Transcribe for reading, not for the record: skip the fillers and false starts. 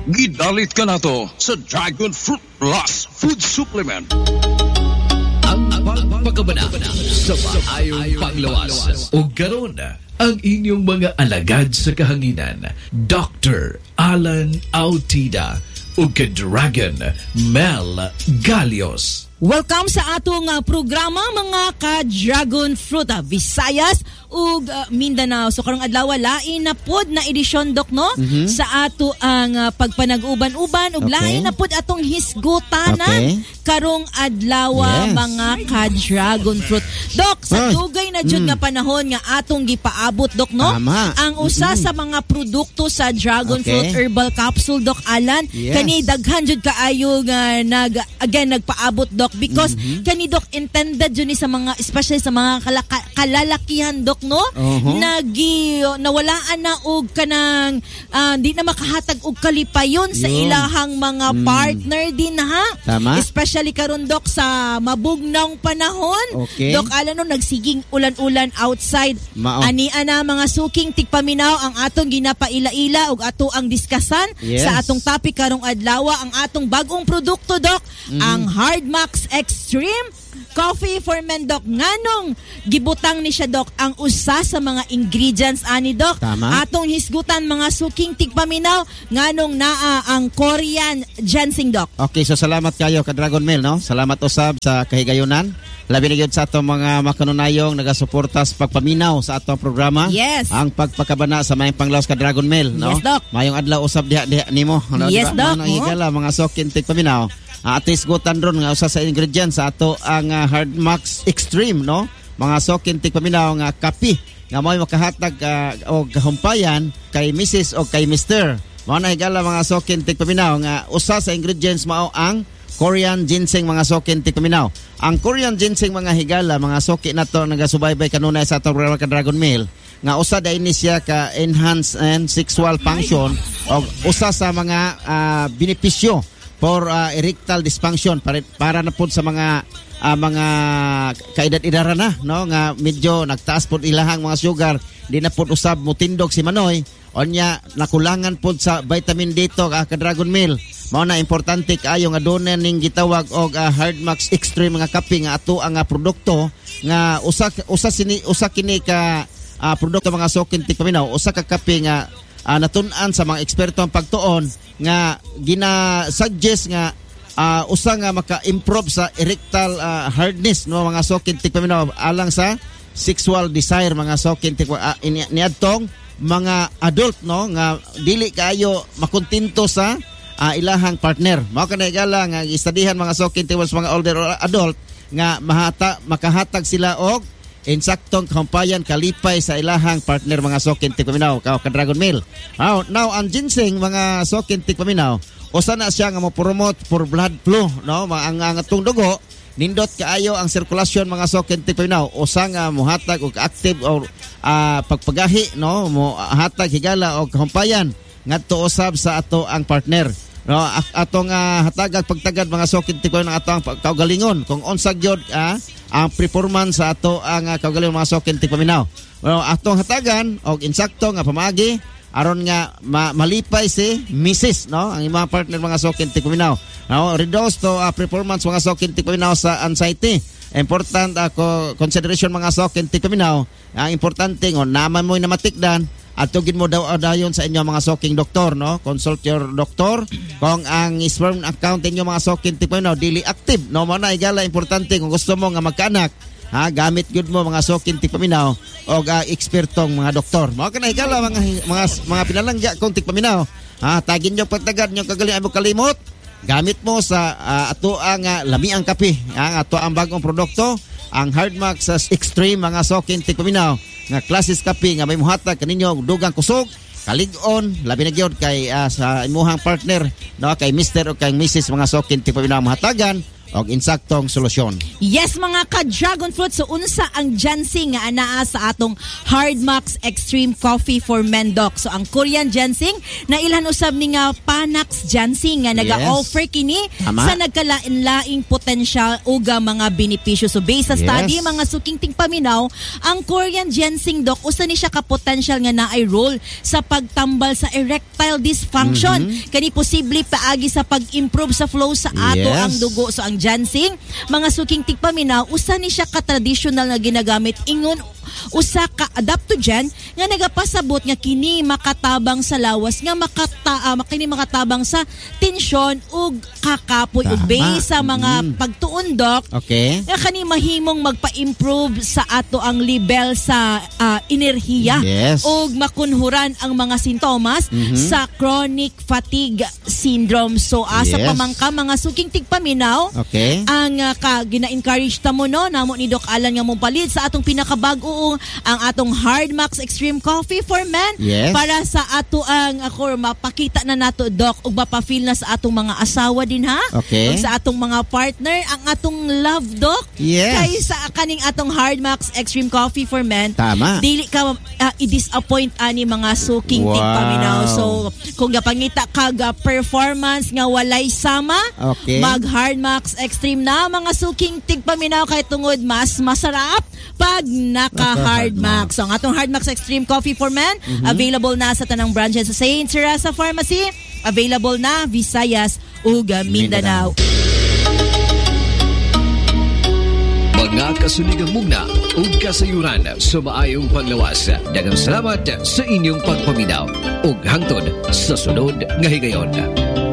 Gidalit ka na to sa Dragon Fruit Plus Food Supplement. Ang pagpagabana sa maayong paglawas. O garon ang inyong mga alagad sa kahanginan, Dr. Alan Autida o ka-Dragon Mel Galios. Welcome sa atong programa mga ka-Dragon Fruit Visayas ug Mindanao. So karong adlaw lain na pod na edisyon dok no sa ato ang pagpanag-uban-uban ug lain na pod atong hisgutanan karong adlaw mga ka-Dragon Fruit. Dok, sa dugay na jud nga panahon nga atong gipaabot dok no. Ang usa sa mga produkto sa Dragon Fruit Herbal Capsule dok Alan kani daghan jud kaayo nga nagpaabot dok because kani dok intended jud ni sa mga especially sa mga kalalakihan dok no nawalaan na og kanang di na makahatag og kalipayon sa ilahang mga partner din ha. Tama. Especially karon dok sa mabugnang panahon dok alam no nagsiging ulan-ulan outside ani ana mga suking tigpaminaw ang atong ginapaila-ila og ato ang diskasan sa atong topic karong adlaw ang atong bagong produkto dok ang Hard Max Extreme Coffee for Men dok nganong gibutang ni siya dok ang usa sa mga ingredients ani dok. Tama. Atong hisgutan mga suking tigpaminaw nganong naa ang Korean ginseng dok. Okay, so salamat kayo ka Dragon Mel no. Salamat usab sa kahigayunan. Labi na gyud sa atong mga makanunayong nagasuporta sa pagpaminaw sa atong programa. Yes. Ang pagpakabana sa mayong panglawas ka Dragon Mel no. Yes, Doc. Mayong adlaw usab diha nimo. No, yes, Doc. Ano higala mga suking tigpaminaw. At least gutan ron nga usa sa ingredients sa ato ang Hard Max Extreme no. Mga suking tigpaminaw nga kape nga mo'y makahatag og kahumpayan kay Mrs. o kay Mr. Mao na higala mga suking tigpaminaw nga usa sa ingredients mao ang Korean ginseng mga suking tigpaminaw. Ang Korean ginseng mga higala mga suki nato nagasubaybay kanunay sa atong programa ka Dragon Mel nga usa da ini siya ka enhance and sexual function o usa sa mga benepisyo for erectile dysfunction para na pud sa mga kaedad-edara na no nga medyo nagtaas pud ilahang mga sugar di na pud usab motindog si Manoy onya nakulangan pud sa vitamin D to ka Dragon Mel mao na importante kaayo nga doon ning gitawag og Hard Max Extreme nga kape nga ato ang produkto nga usa kini ka produkto mga suking tigpaminaw usa ka kape nga natun-an sa mga eksperto ang pagtuon nga gina-suggest nga usa nga maka-improve sa erectile hardness no mga suking tigpaminaw alang sa sexual desire mga suking niadtong mga adult no nga dili kaayo makontento sa ilahang partner mao kanay gala nga istadihan mga suking tigpaminaw mga older or adult nga makahatag sila og insaktong kahumpayan kalipay sa ilahang partner mga suking tigpaminaw ka Dragon Mel. Now ang ginseng mga suking tigpaminaw usa na siya nga mo-promote for blood flow no ang atong dugo nindot kaayo ang sirkulasyon mga suking tigpaminaw usa nga mohatag og active or pagpagahi no mohatag higala og kahumpayan ngadto usab sa ato ang partner no atong hatagag pagtagad mga suking tigpaminaw ato ang kaugalingon kung unsa gyud ang performance sa ato ang kaugalingon mga suking tigpaminaw no atong hatagan og insakto nga pamagi aron nga malipay si Mrs. no ang imong partner mga suking tigpaminaw no reduce to performance mga suking tigpaminaw sa anxiety important consideration mga suking tigpaminaw ang importante ngo naman mo namatikdan at tugin mo daw dayon sa inyo mga suking doktor no consult your doctor kung ang sperm account inyo mga suking tigpaminaw dili active no mo na igala importante kung gusto mo nga magkaanak gamit gud mo mga suking tigpaminaw o ekspertong mga doktor mao kana higala mga pinalangga kong tigpaminaw tagin nyo pagtagad nyo kagaling mo kalimot gamit mo sa ato ang lamiang kape ang ato ang bagong produkto ang Hard Max Extreme mga suking tigpaminaw nga klasis kape nga may muhatag kaninyo dugang kusog kalig-on labi na gyud kay sa imuhang partner no kay Mr. o kay Mrs. mga suking tigpaminaw mahatagan og insaktong solusyon. Yes, mga ka-dragon fruit. So, unsa ang ginseng nga anaa sa atong Hardmax Extreme Coffee for Men, Doc. So, ang Korean ginseng na ilan usab ni nga Panax ginseng nga naga-offer kini sa nagkalain-laing potensyal o mga benepisyo. So, based sa study, mga suking tingpaminaw, ang Korean ginseng, Doc, usa ni siya ka-potential nga naay role sa pagtambal sa erectile dysfunction. Kani posible paagi sa pag-improve sa flow sa ato ang dugo. So, ang ginseng, mga suking tigpaminaw, usa ni siya ka-traditional nga ginagamit ingon usa ka adaptogen nga nagapasabot nga kini makatabang sa lawas nga kini makatabang sa tensyon ug kakapoy ug base sa mga pagtuon, Doc. Okay. Nga kani mahimong magpa-improve sa ato ang level sa enerhiya ug makunhuran ang mga sintomas sa chronic fatigue syndrome. So asa pamangka mga suking tigpaminaw, ang gina-encourage ta mo namo ni Doc Alan nga mopalit sa atong pinakabag-o ang atong Hardmax Extreme Coffee for Men para sa ato ang mapakita na nato, Doc, ug mapa-feel na sa atong mga asawa din ug sa atong mga partner ang atong love, Doc. Kay sa kaning atong Hardmax Extreme Coffee for Men, dili ka i-disappoint ani mga suking tigpaminaw. So kung gapangita kag performance nga walay sama, mag Hardmax Extreme na mga suking tigpaminaw kay tungod mas masarap pag naka-Hardmax. So, ang atong Hardmax Extreme Coffee for Men, available na sa tanang branches sa St. Teresa Pharmacy, available na Visayas ug Mindanao. Mga kasuligang mugna ug kasayuran sa maayong paglawas. Daghang salamat sa inyong pagpaminaw ug hangtod sa sunod nga higayon.